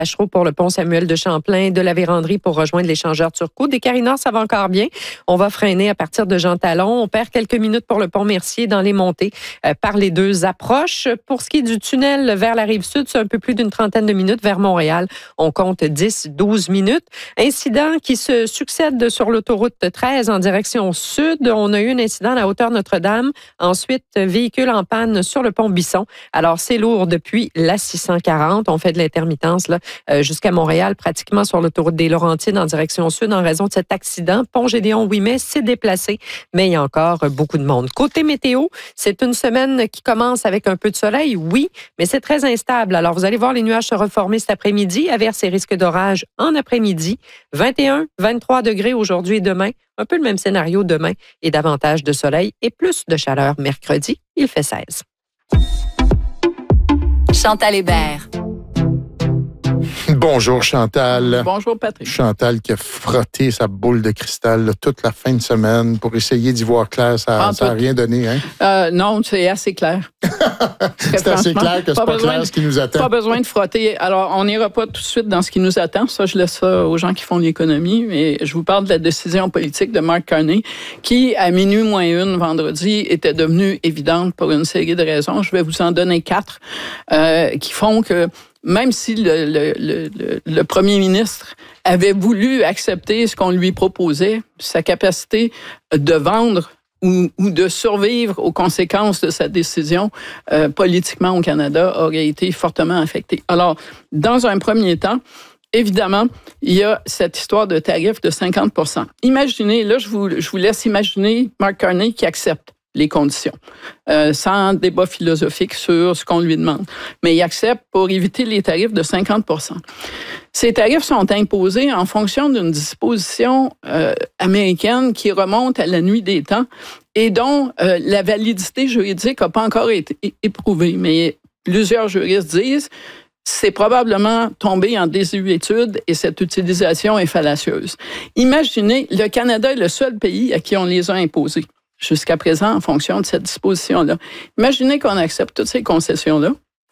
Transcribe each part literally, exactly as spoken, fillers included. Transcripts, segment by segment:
Tachereau pour le pont Samuel de Champlain, de la Vérandrie pour rejoindre l'échangeur Turcot. Des Carry-Nord, ça va encore bien. On va freiner à partir de Jean Talon. On perd quelques minutes pour le pont Mercier dans les montées euh, par les deux approches. Pour ce qui est du tunnel vers la Rive-Sud, c'est un peu plus d'une trentaine de minutes. Vers Montréal, on compte dix douze minutes. Incident qui se succède sur l'autoroute treize en direction sud. On a eu un incident à la hauteur Notre-Dame. Ensuite, véhicule en panne sur le pont Bisson. Alors, c'est lourd depuis la six cent quarante. On fait de l'intermittence là, euh, jusqu'à Montréal, pratiquement sur l'autoroute des Laurentides en direction sud en raison de cet accident. Pont Gédéon-Ouimet s'est déplacé, mais il y a encore beaucoup de monde. Côté météo, c'est une semaine qui commence avec un peu de soleil, oui, mais c'est très instable. Alors, vous allez voir les nuages se reformer cet après-midi, averses et risques d'orage en après-midi. vingt et un, vingt-trois degrés aujourd'hui et demain. Un peu le même scénario demain et davantage de soleil et plus de chaleur mercredi. Il fait seize. Chantal Hébert. Bonjour Chantal. Bonjour Patrick. Chantal qui a frotté sa boule de cristal là, toute la fin de semaine pour essayer d'y voir clair. Ça n'a rien donné, hein? Euh, non, c'est assez clair. c'est assez clair que c'est pas, pas clair de, ce qui nous attend. Pas besoin de frotter. Alors, on n'ira pas tout de suite dans ce qui nous attend. Ça, je laisse ça aux gens qui font de l'économie. Mais je vous parle de la décision politique de Mark Carney qui, à minuit moins une vendredi, était devenue évidente pour une série de raisons. Je vais vous en donner quatre euh, qui font que même si le, le, le, le premier ministre avait voulu accepter ce qu'on lui proposait, sa capacité de vendre ou, ou de survivre aux conséquences de sa décision euh, politiquement au Canada aurait été fortement affectée. Alors, dans un premier temps, évidemment, il y a cette histoire de tarif de cinquante pour cent. Imaginez, là, je vous, je vous laisse imaginer Mark Carney qui accepte les conditions, euh, sans débat philosophique sur ce qu'on lui demande. Mais il accepte pour éviter les tarifs de cinquante pour cent. Ces tarifs sont imposés en fonction d'une disposition euh, américaine qui remonte à la nuit des temps et dont euh, la validité juridique n'a pas encore été éprouvée. Mais plusieurs juristes disent c'est probablement tombé en désuétude et cette utilisation est fallacieuse. Imaginez, le Canada est le seul pays à qui on les a imposés jusqu'à présent en fonction de cette disposition-là. Imaginez qu'on accepte toutes ces concessions-là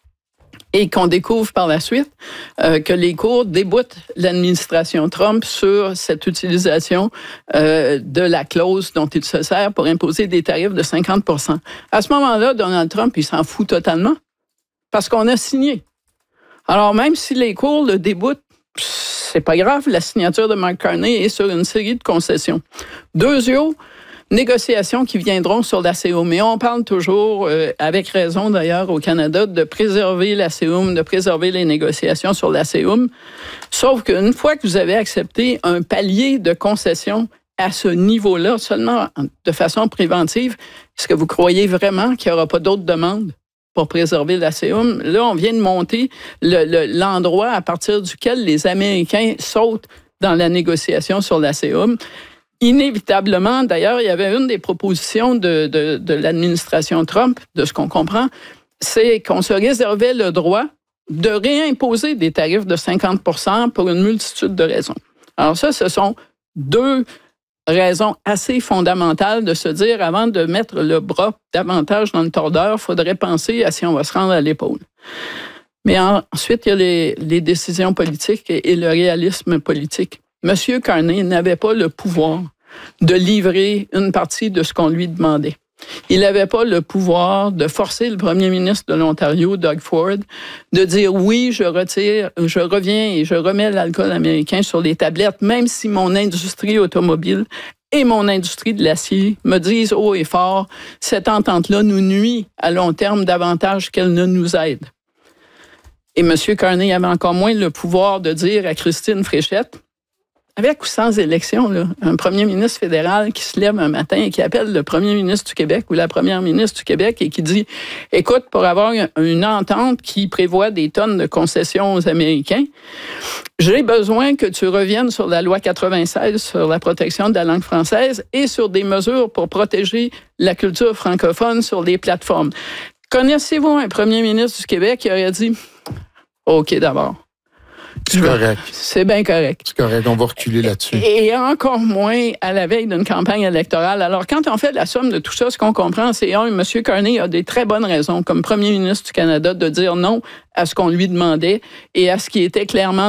et qu'on découvre par la suite euh, que les cours déboutent l'administration Trump sur cette utilisation euh, de la clause dont il se sert pour imposer des tarifs de cinquante pour cent. À ce moment-là, Donald Trump, il s'en fout totalement parce qu'on a signé. Alors, même si les cours le déboutent, c'est pas grave, la signature de Mark Carney est sur une série de concessions. Deuxièmement, négociations qui viendront sur l'A C E U. Mais on parle toujours, euh, avec raison d'ailleurs au Canada, de préserver l'A C E U, de préserver les négociations sur l'A C E U. Sauf qu'une fois que vous avez accepté un palier de concessions à ce niveau-là, seulement de façon préventive, est-ce que vous croyez vraiment qu'il n'y aura pas d'autres demandes pour préserver l'A C E U? Là, on vient de monter le, le, l'endroit à partir duquel les Américains sautent dans la négociation sur l'A C E U. Inévitablement, d'ailleurs, il y avait une des propositions de, de, de l'administration Trump, de ce qu'on comprend, c'est qu'on se réservait le droit de réimposer des tarifs de cinquante pour cent pour une multitude de raisons. Alors ça, ce sont deux raisons assez fondamentales de se dire, avant de mettre le bras davantage dans le tordeur, il faudrait penser à si on va se rendre à l'épaule. Mais ensuite, il y a les, les décisions politiques et, et le réalisme politique. M. Carney n'avait pas le pouvoir de livrer une partie de ce qu'on lui demandait. Il n'avait pas le pouvoir de forcer le premier ministre de l'Ontario, Doug Ford, de dire oui, je retire, je reviens et je remets l'alcool américain sur les tablettes, même si mon industrie automobile et mon industrie de l'acier me disent haut et fort, cette entente-là nous nuit à long terme davantage qu'elle ne nous aide. Et M. Carney avait encore moins le pouvoir de dire à Christine Fréchette, avec ou sans élection, là, un premier ministre fédéral qui se lève un matin et qui appelle le premier ministre du Québec ou la première ministre du Québec et qui dit « Écoute, pour avoir une entente qui prévoit des tonnes de concessions aux Américains, j'ai besoin que tu reviennes sur la loi quatre-vingt-seize sur la protection de la langue française et sur des mesures pour protéger la culture francophone sur les plateformes. » Connaissez-vous un premier ministre du Québec qui aurait dit « OK, d'abord. C'est correct. C'est bien correct. C'est correct, on va reculer là-dessus. Et encore moins à la veille d'une campagne électorale. Alors, quand on fait la somme de tout ça, ce qu'on comprend, c'est, un, M. Carney a des très bonnes raisons, comme premier ministre du Canada, de dire non à ce qu'on lui demandait et à ce qui était clairement